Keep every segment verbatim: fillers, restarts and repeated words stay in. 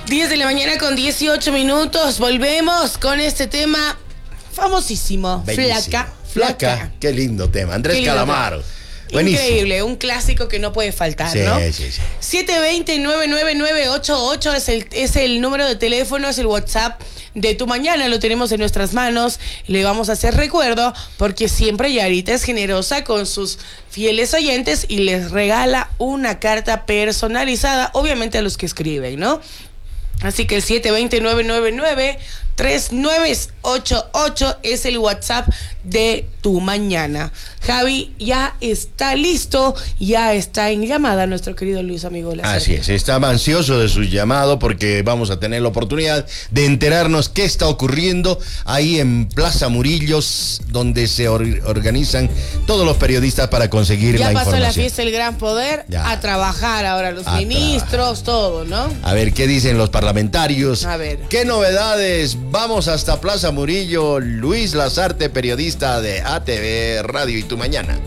diez de la mañana con dieciocho minutos. Volvemos con este tema famosísimo. Bellísimo. Flaca, Flaca. flaca. Qué lindo tema. Andrés Qué lindo Calamaro. tema. Buenísimo. Increíble, un clásico que no puede faltar, Sí, ¿no? sí, sí. siete dos cero, nueve nueve nueve ocho ocho es el, es el número de teléfono, es el WhatsApp de Tu Mañana. Lo tenemos en nuestras manos. Le vamos a hacer recuerdo porque siempre Yarita es generosa con sus fieles oyentes y les regala una carta personalizada, obviamente a los que escriben, ¿no? Así que el siete dos cero, nueve nueve nueve tres nueve ocho ocho es el WhatsApp de Tu Mañana. Javi, ya está listo, ya está en llamada nuestro querido Luis Amigo Lazarte. Así es, estaba ansioso de su llamado porque vamos a tener la oportunidad de enterarnos qué está ocurriendo ahí en Plaza Murillos, donde se or- organizan todos los periodistas para conseguir Ya la pasó información. la fiesta El Gran Poder, Ya. a trabajar ahora los A ministros, todo, ¿no? A ver qué dicen los parlamentarios. A ver. ¿Qué novedades? Vamos hasta Plaza Murillo. Luis Lazarte, periodista de A T V Radio y Tu Mañana.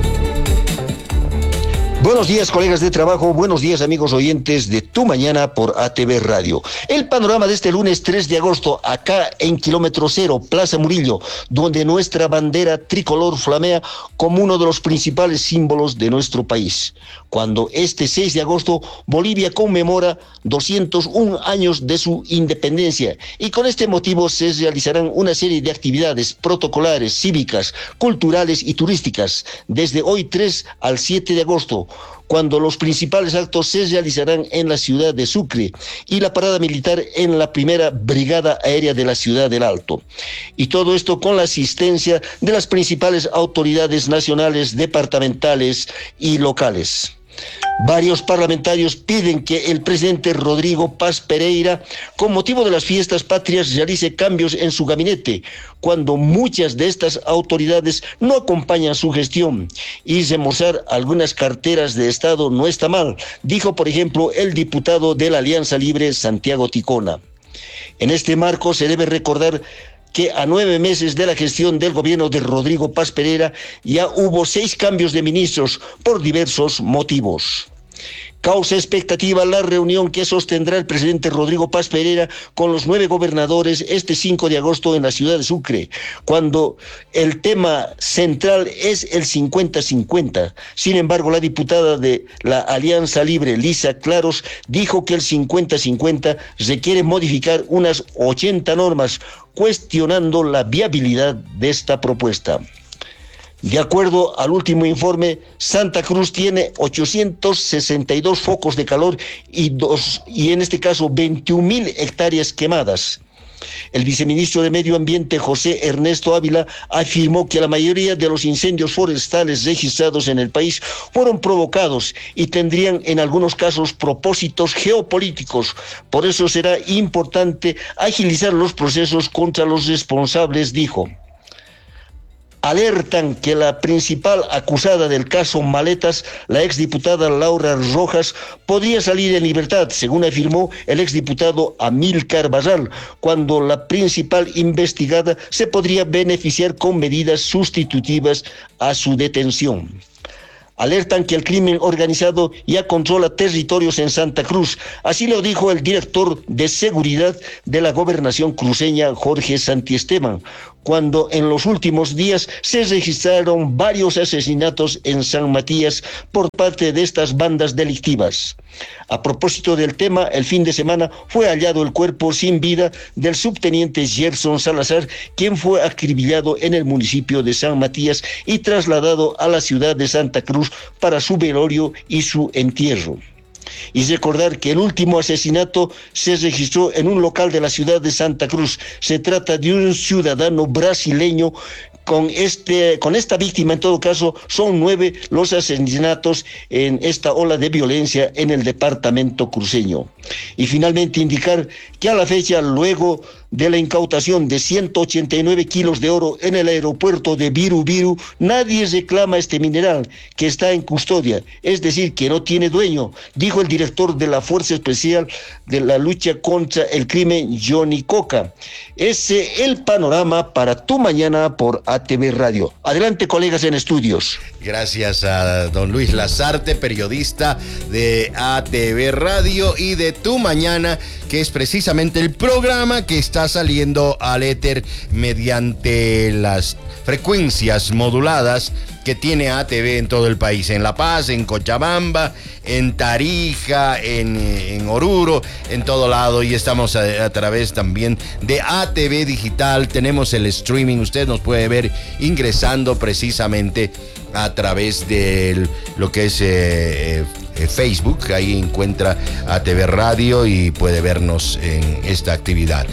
Buenos días, colegas de trabajo, buenos días, amigos oyentes de Tu Mañana por A T V Radio. El panorama de este lunes tres de agosto, acá en Kilómetro Cero, Plaza Murillo, donde nuestra bandera tricolor flamea como uno de los principales símbolos de nuestro país. Cuando este seis de agosto, Bolivia conmemora doscientos un años de su independencia, y con este motivo se realizarán una serie de actividades protocolares, cívicas, culturales y turísticas, desde hoy tres al siete de agosto, cuando los principales actos se realizarán en la ciudad de Sucre y la parada militar en la primera Brigada Aérea de la Ciudad del Alto. Y todo esto con la asistencia de las principales autoridades nacionales, departamentales y locales. Varios parlamentarios piden que el presidente Rodrigo Paz Pereira, con motivo de las fiestas patrias, realice cambios en su gabinete, cuando muchas de estas autoridades no acompañan su gestión. Y remozar algunas carteras de Estado no está mal, dijo, por ejemplo, el diputado de la Alianza Libre, Santiago Ticona. En este marco se debe recordar que a nueve meses de la gestión del gobierno de Rodrigo Paz Pereira ya hubo seis cambios de ministros por diversos motivos. Causa expectativa la reunión que sostendrá el presidente Rodrigo Paz Pereira con los nueve gobernadores este cinco de agosto en la ciudad de Sucre, cuando el tema central es el cincuenta cincuenta. Sin embargo, la diputada de la Alianza Libre, Lisa Claros, dijo que el cincuenta cincuenta requiere modificar unas ochenta normas, cuestionando la viabilidad de esta propuesta. De acuerdo al último informe, Santa Cruz tiene ochocientos sesenta y dos focos de calor y, dos, y en este caso veintiún mil hectáreas quemadas. El viceministro de Medio Ambiente, José Ernesto Ávila, afirmó que la mayoría de los incendios forestales registrados en el país fueron provocados y tendrían en algunos casos propósitos geopolíticos. Por eso será importante agilizar los procesos contra los responsables, dijo. Alertan que la principal acusada del caso Maletas, la exdiputada Laura Rojas, podría salir en libertad, según afirmó el exdiputado Amílcar Barral, cuando la principal investigada se podría beneficiar con medidas sustitutivas a su detención. Alertan que el crimen organizado ya controla territorios en Santa Cruz. Así lo dijo el director de seguridad de la gobernación cruceña, Jorge Santiesteban, cuando en los últimos días se registraron varios asesinatos en San Matías por parte de estas bandas delictivas. A propósito del tema, el fin de semana fue hallado el cuerpo sin vida del subteniente Gerson Salazar, quien fue acribillado en el municipio de San Matías y trasladado a la ciudad de Santa Cruz para su velorio y su entierro. Y recordar que el último asesinato se registró en un local de la ciudad de Santa Cruz. Se trata de un ciudadano brasileño. Con, este, con esta víctima, en todo caso, son nueve los asesinatos en esta ola de violencia en el departamento cruceño. Y finalmente indicar que a la fecha, luego de la incautación de ciento ochenta y nueve kilos de oro en el aeropuerto de Viru Viru, nadie reclama este mineral que está en custodia, es decir, que no tiene dueño, dijo el director de la Fuerza Especial de la Lucha contra el Crimen, Johnny Coca. Ese es el panorama para Tu Mañana por A T V Radio. Adelante, colegas en estudios. Gracias a don Luis Lazarte, periodista de A T V Radio y de Tu Mañana, que es precisamente el programa que está saliendo al éter mediante las frecuencias moduladas que tiene A T V en todo el país, en La Paz, en Cochabamba, en Tarija, en, en Oruro, en todo lado, y estamos a, a través también de A T V Digital. Tenemos el streaming, usted nos puede ver ingresando precisamente a través de lo que es eh, eh, Facebook. Ahí encuentra A T V Radio y puede vernos en esta actividad.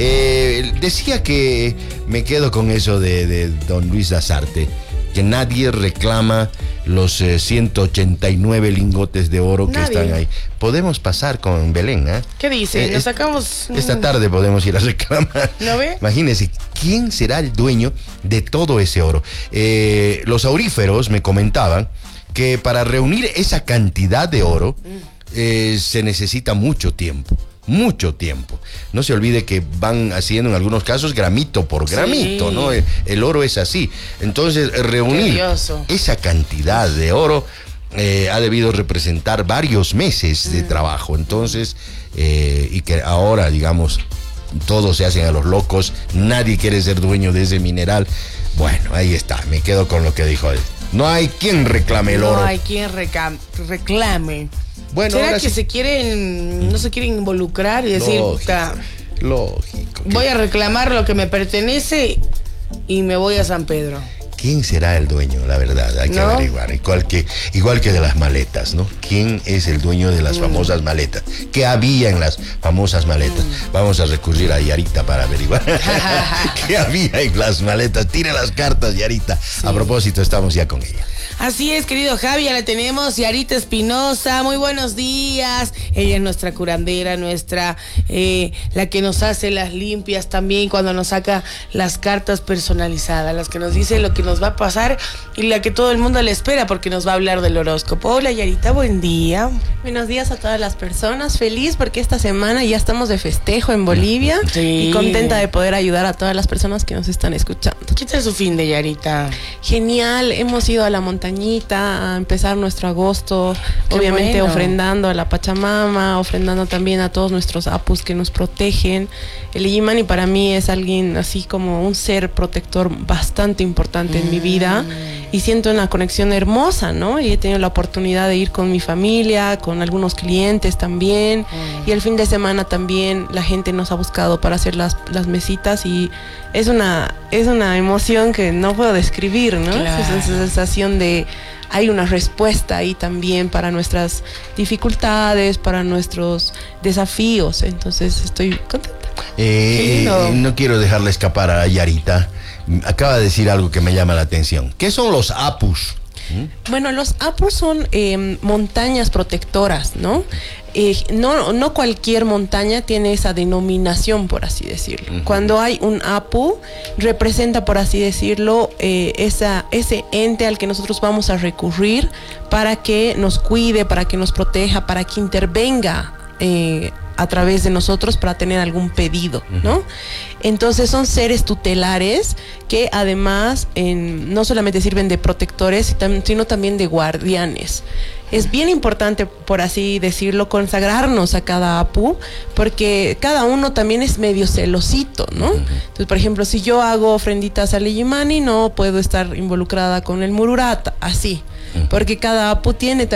Eh, decía que me quedo con eso de, de don Luis Lasarte, que nadie reclama los eh, ciento ochenta y nueve lingotes de oro que Nadie. están ahí. Podemos pasar con Belén, ¿eh? ¿Qué dice? Eh, Nos es- sacamos... Esta tarde podemos ir a reclamar. ¿Lo ve? Imagínense, ¿quién será el dueño de todo ese oro? Eh, los auríferos me comentaban que para reunir esa cantidad de oro eh, se necesita mucho tiempo. Mucho tiempo. No se olvide que van haciendo en algunos casos gramito por gramito, Sí. ¿no? El, el oro es así. Entonces, reunir Tedioso. esa cantidad de oro eh, ha debido representar varios meses de trabajo. Entonces, eh, y que ahora, digamos, todos se hacen a los locos, nadie quiere ser dueño de ese mineral. Bueno, ahí está, me quedo con lo que dijo él. No hay quien reclame el oro. No hay quien recam- reclame. Bueno, ¿Será ahora que sí. se quieren, no se quieren involucrar y decir, Lógico, puta, lógico. voy a reclamar lo que me pertenece y me voy a San Pedro? ¿Quién será el dueño? La verdad, hay que ¿No? averiguar. Igual que, igual que de las maletas, ¿no? ¿Quién es el dueño de las famosas maletas? ¿Qué había en las famosas maletas? Vamos a recurrir a Yarita para averiguar. ¿Qué había en las maletas? Tire las cartas, Yarita. A propósito, estamos ya con ella. Así es, querido Javi, ya la tenemos, Yarita Espinosa, muy buenos días. Ella es nuestra curandera, nuestra, eh, la que nos hace las limpias también cuando nos saca las cartas personalizadas, las que nos dice lo que nos va a pasar y la que todo el mundo le espera porque nos va a hablar del horóscopo. Hola Yarita, buen día. Buenos días a todas las personas. Feliz porque esta semana ya estamos de festejo en Bolivia Sí. y contenta de poder ayudar a todas las personas que nos están escuchando. ¿Qué tal su fin de Yarita? Genial, hemos ido a la montañita a empezar nuestro agosto, Qué obviamente bueno. ofrendando a la Pachamama, ofrendando también a todos nuestros apus que nos protegen. El Illimani para mí es alguien así como un ser protector bastante importante en mi vida y siento una conexión hermosa, ¿no? Y he tenido la oportunidad de ir con mi familia, con algunos clientes también, y el fin de semana también la gente nos ha buscado para hacer las, las mesitas y es una, es una emoción que no puedo describir, ¿no? Claro. Es esa sensación de hay una respuesta ahí también para nuestras dificultades, para nuestros desafíos, entonces estoy contenta. Eh, Qué lindo. eh, no quiero dejarle escapar a Yarita. Acaba de decir algo que me llama la atención. ¿Qué son los apus? Bueno, los apus son eh, montañas protectoras, ¿no? Eh, no, no cualquier montaña tiene esa denominación, por así decirlo. Ujú. Cuando hay un apu, representa, por así decirlo, eh, esa, ese ente al que nosotros vamos a recurrir para que nos cuide, para que nos proteja, para que intervenga eh, a través de nosotros para tener algún pedido, ¿no? Entonces son seres tutelares que además en, no solamente sirven de protectores, sino también de guardianes. Es bien importante, por así decirlo, consagrarnos a cada apu, porque cada uno también es medio celosito, ¿no? Entonces, por ejemplo, si yo hago ofrenditas al Illimani, no puedo estar involucrada con el Mururata, así, porque cada apu tiene también